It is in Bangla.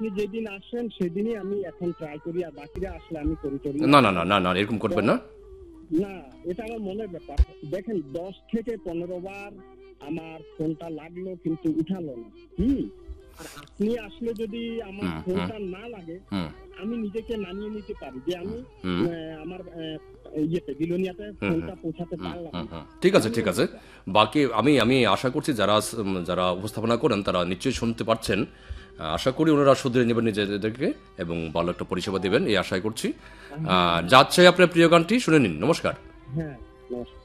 আপনি যেদিন আসেন সেদিনই আমি এখন ট্রাই করি, আর বাকিরা আসলে আমি করি। না না না না না, এরকম করবেন না। না, এটা আমার মনের ব্যাপার। দেখেন 10 থেকে 15 বার আমার ফোনটা লাগলো কিন্তু উঠালো না। আর আপনি আসলে যদি আমার ফোনটা না লাগে, আমি নিজেকে মানিয়ে নিতে পারি যে আমি আমার বিলোনিয়াতে ফোনটা পৌঁছাতে পারলাম। ঠিক আছে ঠিক আছে, বাকি আমি আশা করছি যারা উপস্থাপনা করেন তারা নিশ্চয়ই শুনতে পাচ্ছেন। আশা করি ওনারা শুধরে নেবেন নিজেদেরকে এবং ভালো একটা পরিষেবা দেবেন এই আশাই করছি। যাচ্ছে আপনার প্রিয় গানটি শুনে নিন। নমস্কার। হ্যাঁ, নমস্কার।